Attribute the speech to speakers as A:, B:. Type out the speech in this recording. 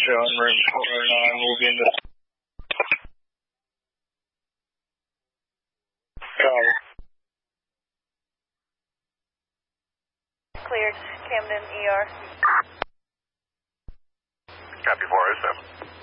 A: showing room 409 will be in the...
B: Cleared. Camden ER.
C: Copy 407.